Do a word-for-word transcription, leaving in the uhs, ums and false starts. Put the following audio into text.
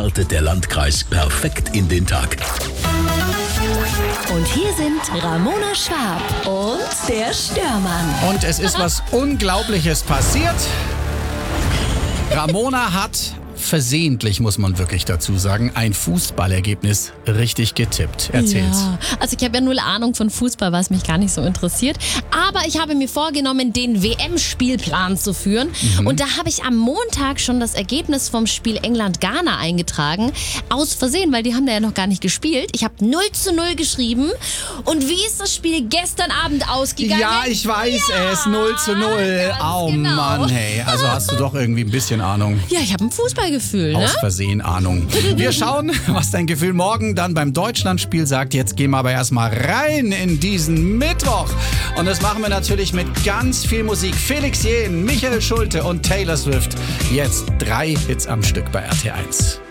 Startet der Landkreis perfekt in den Tag. Und hier sind Ramona Schwab und der Störmann. Und es ist was Unglaubliches passiert. Ramona hat versehentlich, muss man wirklich dazu sagen, ein Fußballergebnis richtig getippt. Erzähl's. Ja, also ich habe ja null Ahnung von Fußball, was mich gar nicht so interessiert. Aber ich habe mir vorgenommen, den W M-Spielplan zu führen. Mhm. Und da habe ich am Montag schon das Ergebnis vom Spiel England-Ghana eingetragen. Aus Versehen, weil die haben da ja noch gar nicht gespielt. Ich habe null zu null geschrieben. Und wie ist das Spiel gestern Abend ausgegangen? Ja, ich weiß ja, es. null zu null. Oh genau. Mann, hey. Also hast du doch irgendwie ein bisschen Ahnung. Ja, ich habe ein Fußballgefühl, ne? Aus Versehen Ahnung. Wir schauen, was dein Gefühl morgen dann beim Deutschlandspiel sagt. Jetzt gehen wir aber erstmal rein in diesen Mittwoch. Und das machen wir natürlich mit ganz viel Musik. Felix Jähn, Michael Schulte und Taylor Swift. Jetzt drei Hits am Stück bei R T eins.